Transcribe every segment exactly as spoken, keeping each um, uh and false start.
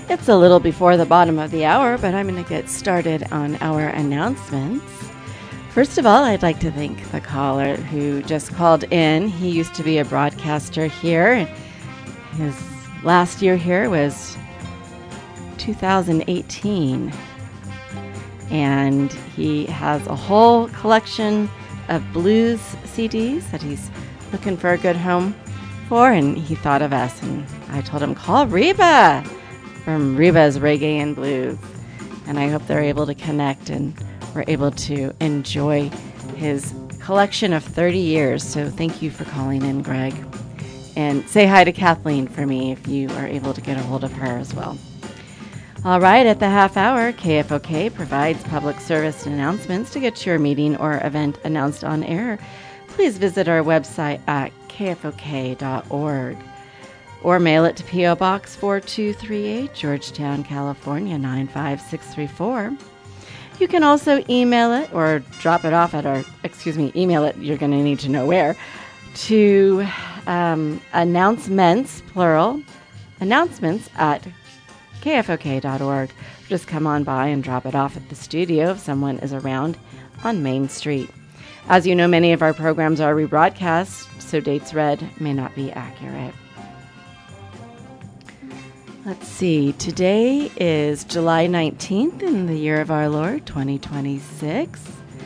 It's a little before the bottom of the hour, but I'm going to get started on our announcements. First of all, I'd like to thank the caller who just called in. He used to be a broadcaster here. His last year here was two thousand eighteen. And he has a whole collection of blues C Ds that he's looking for a good home for. And he thought of us. And I told him, call Reba from Reba's Reggae and Blues. And I hope they're able to connect and we're able to enjoy his collection of thirty years. So thank you for calling in, Greg. And say hi to Kathleen for me if you are able to get a hold of her as well. All right, at the half hour, K F O K provides public service announcements. To get your meeting or event announced on air, please visit our website at k f o k dot org or mail it to P O Box four two three eight, Georgetown, California, nine five six three four. You can also email it or drop it off at our, excuse me, email it, you're going to need to know where, to um, announcements, plural, announcements at k f o k dot org. Just come on by and drop it off at the studio if someone is around on Main Street. As you know, many of our programs are rebroadcast, so dates read may not be accurate. Let's see, today is July nineteenth in the year of our Lord, twenty twenty-six.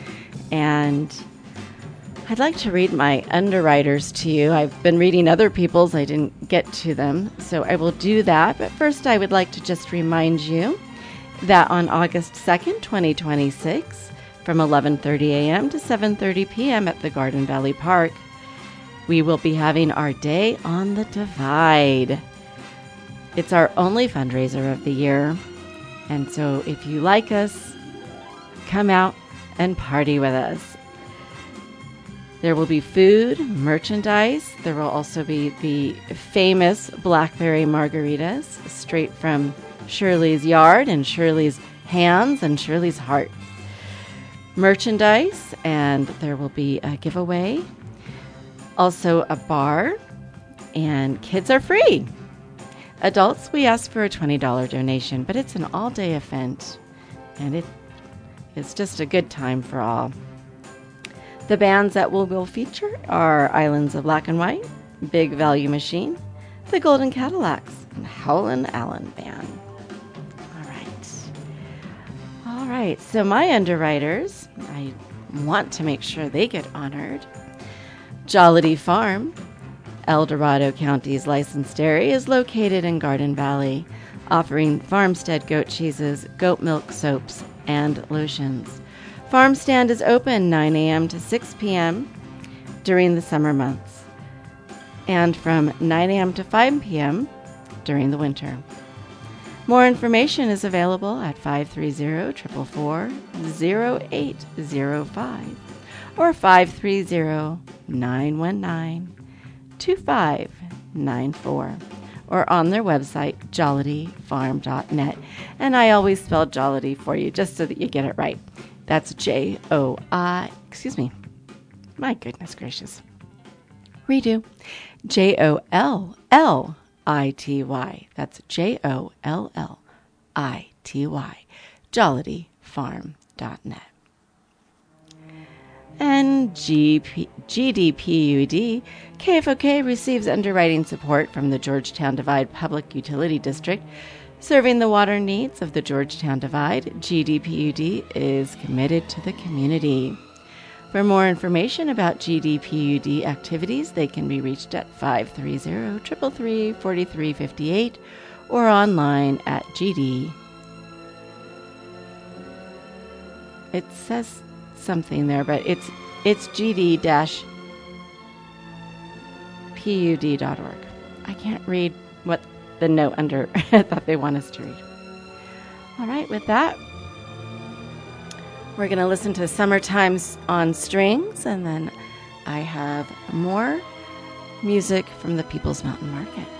And I'd like to read my underwriters to you. I've been reading other people's. I didn't get to them, so I will do that. But first, I would like to just remind you that on August second, twenty twenty-six, from eleven thirty a.m. to seven thirty p.m. at the Garden Valley Park, we will be having our Day on the Divide. It's our only fundraiser of the year, and so if you like us, come out and party with us. There will be food, merchandise. There will also be the famous blackberry margaritas straight from Shirley's yard and Shirley's hands and Shirley's heart. Merchandise, and there will be a giveaway. Also a bar, and kids are free. Adults, we ask for a twenty dollars donation, but it's an all-day event, and it is just a good time for all. The bands that will, will feature are Islands of Black and White, Big Value Machine, the Golden Cadillacs, and Howlin' Allen Band. All right. All right, so my underwriters, I want to make sure they get honored. Jollity Farm, El Dorado County's licensed dairy, is located in Garden Valley, offering farmstead goat cheeses, goat milk soaps, and lotions. Farm stand is open nine a.m. to six p.m. during the summer months, and from nine a.m. to five p.m. during the winter. More information is available at five three zero, four four four, zero eight zero five or five three zero, nine one nine, two five nine four, or on their website, jollity farm dot net. And I always spell Jollity for you just so that you get it right. That's J O I, excuse me, my goodness gracious. Redo. J O L L I T Y. That's J O L L I T Y. jollity farm dot net. And G P, G D P U D, K F O K receives underwriting support from the Georgetown Divide Public Utility District. Serving the water needs of the Georgetown Divide, G D P U D is committed to the community. For more information about G D P U D activities, they can be reached at five three zero, three three three, four three five eight or online at G D. It says something there, but it's it's g d dash p u d dot org. I can't read what the note under I thought they want us to read. All right, with that, we're going to listen to Summertime on Strings, and then I have more music from the People's Mountain Market.